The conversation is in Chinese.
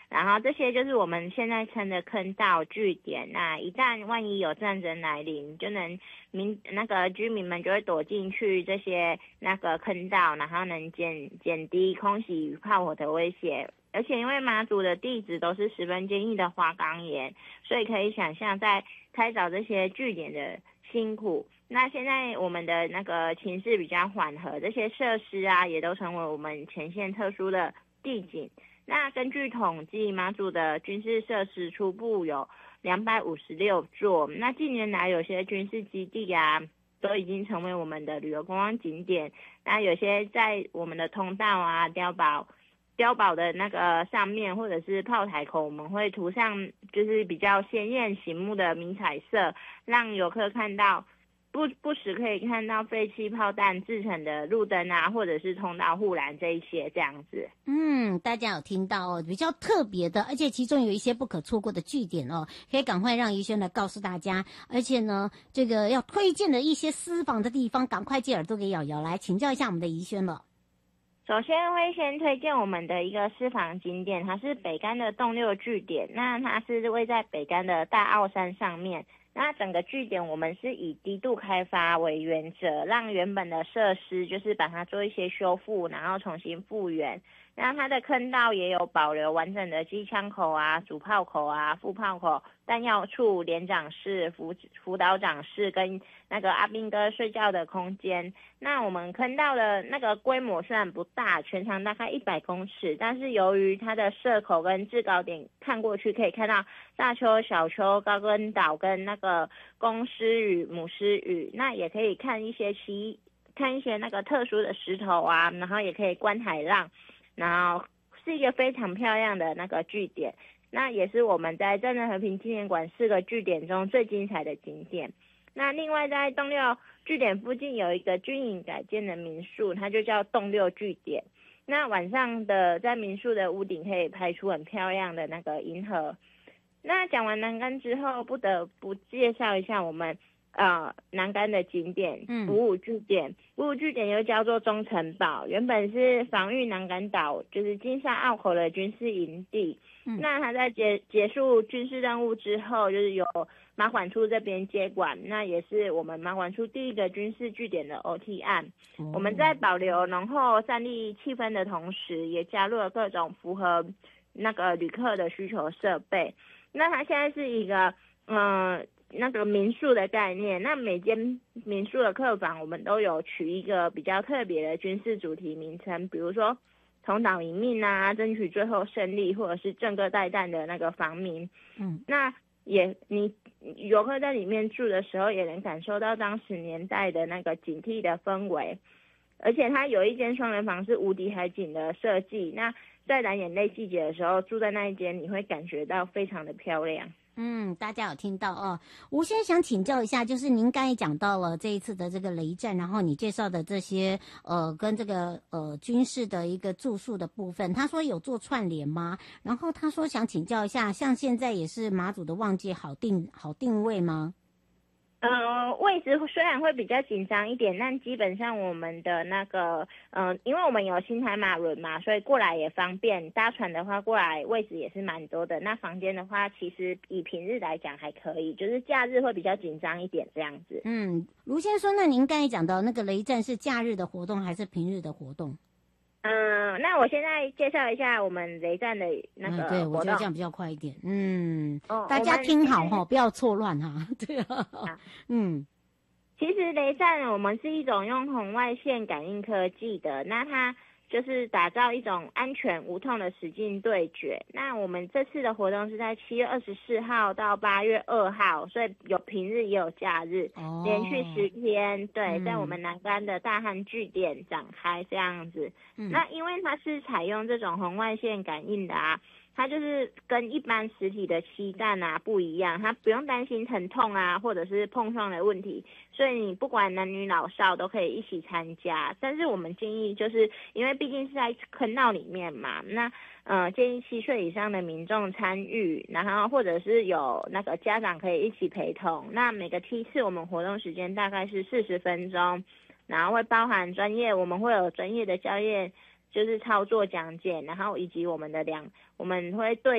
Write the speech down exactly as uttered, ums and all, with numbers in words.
然后这些就是我们现在称的坑道据点。那一旦万一有战争来临，就能民那个居民们就会躲进去这些那个坑道，然后能减减低空袭与炮火的威胁。而且因为马祖的地质都是十分坚硬的花岗岩，所以可以想象在开凿这些据点的辛苦。那现在我们的那个情势比较缓和，这些设施啊也都成为我们前线特殊的地景。那根据统计，马祖的军事设施初步有两百五十六座。那近年来有些军事基地啊都已经成为我们的旅游观光景点。那有些在我们的通道啊、碉堡碉堡的那个上面，或者是炮台口，我们会涂上就是比较鲜艳醒目的迷彩色，让游客看到不不时可以看到废弃炮弹制成的路灯啊，或者是通道护栏这一些这样子。 嗯，大家有听到哦，比较特别的，而且其中有一些不可错过的据点哦，可以赶快让怡轩来告诉大家。而且呢，这个要推荐的一些私房的地方，赶快借耳朵给瑶瑶来请教一下我们的怡轩了。 首先会先推荐我们的一个私房景点，它是北竿的洞六据点。那它是位在北竿的大澳山上面。那整个据点我们是以低度开发为原则，让原本的设施就是把它做一些修复，然后重新复原。那它的坑道也有保留完整的机枪口啊、主炮口啊、副炮口、弹药处、连长室、辅辅导长室跟那个阿兵哥睡觉的空间。那我们坑道的那个规模虽然不大，全长大概一百公尺，但是由于它的射口跟制高点看过去可以看到大丘、小丘、高根岛跟那个公狮屿、母狮屿，那也可以看一些其看一些那个特殊的石头啊，然后也可以观海浪。然后是一个非常漂亮的那个据点，那也是我们在战争和平纪念馆四个据点中最精彩的景点。那另外在洞六据点附近有一个军营改建的民宿，它就叫洞六据点。那晚上的在民宿的屋顶可以拍出很漂亮的那个银河。那讲完南竿之后，不得不介绍一下我们呃，南竿的景点，五五据点，五五据点又叫做中城堡，原本是防御南竿岛，就是金沙澳口的军事营地。嗯、那它在结结束军事任务之后，就是由马管处这边接管，那也是我们马管处第一个军事据点的 O T 案。嗯、我们在保留浓厚战地气氛的同时，也加入了各种符合那个旅客的需求设备。那它现在是一个，嗯、呃。那个民宿的概念，那每间民宿的客房我们都有取一个比较特别的军事主题名称，比如说同岛一命啊，争取最后胜利，或者是正个带弹的那个防民。嗯，那也你游客在里面住的时候，也能感受到当时年代的那个警惕的氛围。而且它有一间双人房是无敌海景的设计，那在蓝眼泪季节的时候住在那一间，你会感觉到非常的漂亮。 嗯，大家有听到哦。吴先想请教一下，就是您刚才讲到了这一次的这个雷战，然后你介绍的这些呃跟这个呃军事的一个住宿的部分，他说有做串联吗？然后他说想请教一下，像现在也是马祖的旺季，好定好定位吗？ 呃，位置虽然会比较紧张一点，但基本上我们的那个，嗯、呃，因为我们有新台马轮嘛，所以过来也方便。搭船的话，过来位置也是蛮多的。那房间的话，其实以平日来讲还可以，就是假日会比较紧张一点这样子。 嗯，卢先生，那您刚才讲到那个雷战是假日的活动还是平日的活动？ 嗯，那我现在介绍一下我们雷战的那个活动。 嗯、对，我觉得这样比较快一点。嗯，哦、大家听好哈，不要错乱哈。对啊，啊嗯， 其实雷战我们是一种用红外线感应科技的，那它就是打造一种安全无痛的实境对决。那我们这次的活动是在七月二十四号到八月二号，所以有平日也有假日，哦、连续十天，对，嗯、在我们南竿的大汉据点展开这样子。嗯、那因为它是采用这种红外线感应的啊，它就是跟一般实体的漆弹啊不一样，它不用担心疼痛啊或者是碰撞的问题，所以你不管男女老少都可以一起参加。但是我们建议就是因为毕竟是在坑道里面嘛，那呃建议七岁以上的民众参与，然后或者是有那个家长可以一起陪同。那每个梯次我们活动时间大概是四十分钟，然后会包含专业，我们会有专业的教练就是操作讲解，然后以及我们的两我们会对